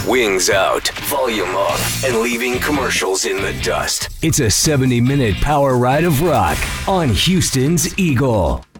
Wings out, volume up, and leaving commercials in the dust. It's a 70-minute power ride of rock on Houston's Eagle.